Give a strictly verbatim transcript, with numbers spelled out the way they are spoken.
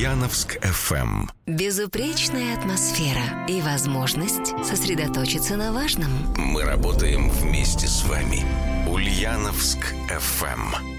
Ульяновск эф эм. Безупречная атмосфера и возможность сосредоточиться на важном. Мы работаем вместе с вами. Ульяновск эф эм.